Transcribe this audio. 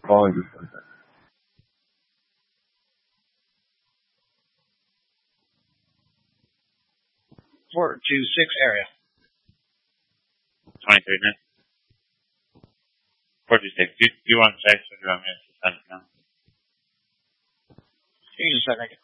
Oh, just like that. 426 area. 23 minutes. 426. Do you want to text or do you want me to send it now? You can just send it.